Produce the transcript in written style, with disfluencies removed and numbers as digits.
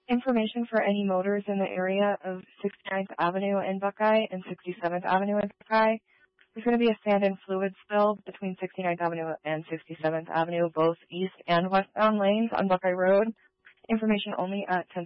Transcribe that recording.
Information for any motors in the area of 69th Avenue in Buckeye and 67th Avenue in Buckeye. There's going to be a sand and fluid spill between 69th Avenue and 67th Avenue, both east and westbound lanes on Buckeye Road. Information only at 10